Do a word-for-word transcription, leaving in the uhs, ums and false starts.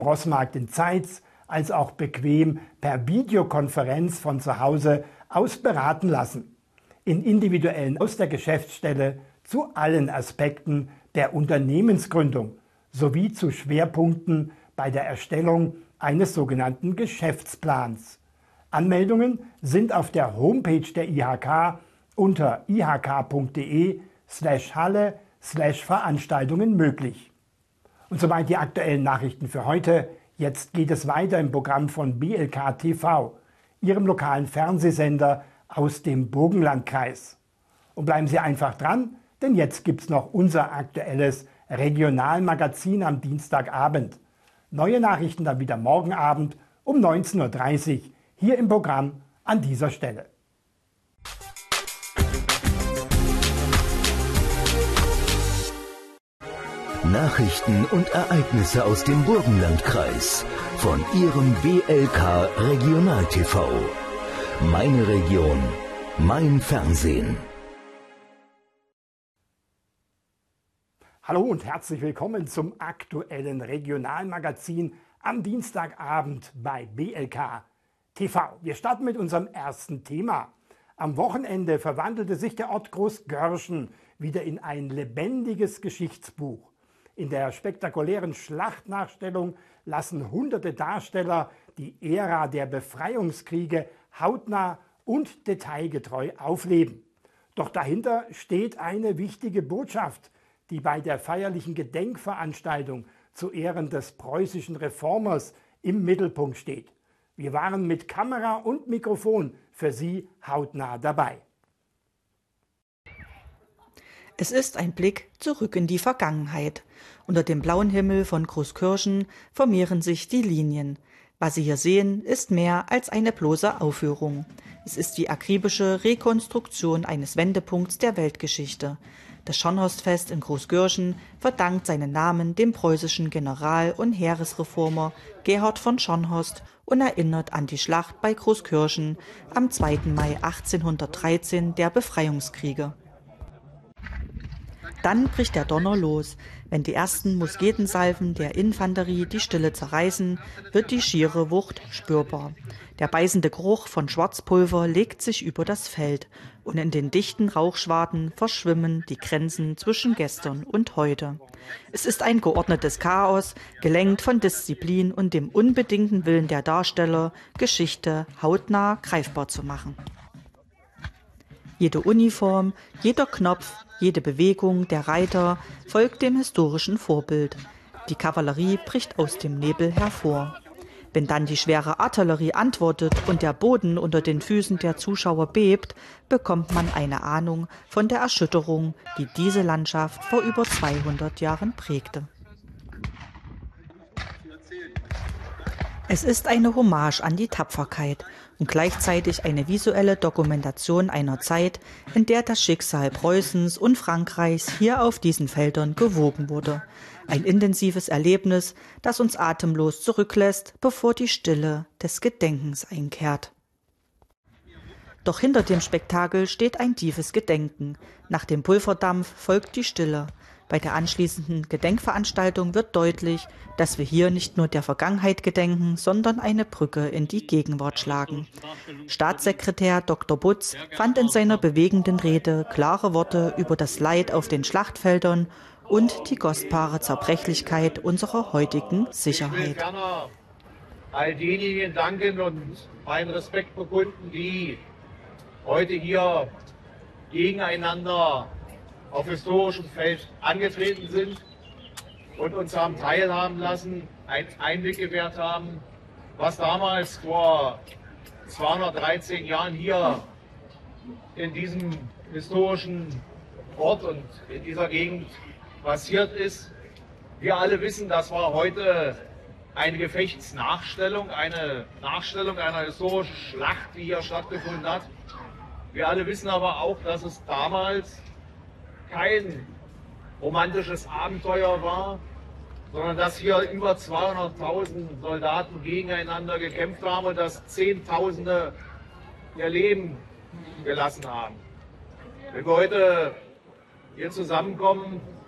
Rossmarkt in Zeitz als auch bequem per Videokonferenz von zu Hause aus beraten lassen. In individuellen aus der Geschäftsstelle zu allen Aspekten der Unternehmensgründung sowie zu Schwerpunkten bei der Erstellung eines sogenannten Geschäftsplans. Anmeldungen sind auf der Homepage der I H K unter ihk.de slash Halle slash Veranstaltungen möglich. Und soweit die aktuellen Nachrichten für heute. Jetzt geht es weiter im Programm von B L K T V, Ihrem lokalen Fernsehsender aus dem Burgenlandkreis. Und bleiben Sie einfach dran, denn jetzt gibt es noch unser aktuelles Regionalmagazin am Dienstagabend. Neue Nachrichten dann wieder morgen Abend um neunzehn Uhr dreißig hier im Programm an dieser Stelle. Nachrichten und Ereignisse aus dem Burgenlandkreis von Ihrem B L K Regional T V. Meine Region, mein Fernsehen. Hallo und herzlich willkommen zum aktuellen Regionalmagazin am Dienstagabend bei B L K T V. Wir starten mit unserem ersten Thema. Am Wochenende verwandelte sich der Ort Großgörschen wieder in ein lebendiges Geschichtsbuch. In der spektakulären Schlachtnachstellung lassen hunderte Darsteller die Ära der Befreiungskriege hautnah und detailgetreu aufleben. Doch dahinter steht eine wichtige Botschaft, die bei der feierlichen Gedenkveranstaltung zu Ehren des preußischen Reformers im Mittelpunkt steht. Wir waren mit Kamera und Mikrofon für Sie hautnah dabei. Es ist ein Blick zurück in die Vergangenheit. Unter dem blauen Himmel von Großkörschen vermehren sich die Linien. Was Sie hier sehen, ist mehr als eine bloße Aufführung. Es ist die akribische Rekonstruktion eines Wendepunkts der Weltgeschichte. Das Schornhorstfest in Großgörschen verdankt seinen Namen dem preußischen General- und Heeresreformer Gerhard von Schornhorst und erinnert an die Schlacht bei Großkörschen am zweiten Mai achtzehnhundertdreizehn der Befreiungskriege. Dann bricht der Donner los. Wenn die ersten Musketensalven der Infanterie die Stille zerreißen, wird die schiere Wucht spürbar. Der beißende Geruch von Schwarzpulver legt sich über das Feld und in den dichten Rauchschwaden verschwimmen die Grenzen zwischen gestern und heute. Es ist ein geordnetes Chaos, gelenkt von Disziplin und dem unbedingten Willen der Darsteller, Geschichte hautnah greifbar zu machen. Jede Uniform, jeder Knopf, jede Bewegung der Reiter folgt dem historischen Vorbild. Die Kavallerie bricht aus dem Nebel hervor. Wenn dann die schwere Artillerie antwortet und der Boden unter den Füßen der Zuschauer bebt, bekommt man eine Ahnung von der Erschütterung, die diese Landschaft vor über zweihundert Jahren prägte. Es ist eine Hommage an die Tapferkeit und gleichzeitig eine visuelle Dokumentation einer Zeit, in der das Schicksal Preußens und Frankreichs hier auf diesen Feldern gewogen wurde. Ein intensives Erlebnis, das uns atemlos zurücklässt, bevor die Stille des Gedenkens einkehrt. Doch hinter dem Spektakel steht ein tiefes Gedenken. Nach dem Pulverdampf folgt die Stille. Bei der anschließenden Gedenkveranstaltung wird deutlich, dass wir hier nicht nur der Vergangenheit gedenken, sondern eine Brücke in die Gegenwart schlagen. Staatssekretär Doktor Butz fand in seiner bewegenden Rede klare Worte über das Leid auf den Schlachtfeldern und die kostbare Zerbrechlichkeit unserer heutigen Sicherheit. Ich will ferner all denjenigen danken und meinen Respekt bekunden, die heute hier gegeneinander auf historischem Feld angetreten sind und uns haben teilhaben lassen, einen Einblick gewährt haben, was damals vor zweihundertdreizehn Jahren hier in diesem historischen Ort und in dieser Gegend passiert ist. Wir alle wissen, das war heute eine Gefechtsnachstellung, eine Nachstellung einer historischen Schlacht, die hier stattgefunden hat. Wir alle wissen aber auch, dass es damals kein romantisches Abenteuer war, sondern dass hier über zweihunderttausend Soldaten gegeneinander gekämpft haben und dass Zehntausende ihr Leben gelassen haben. Wenn wir heute hier zusammenkommen,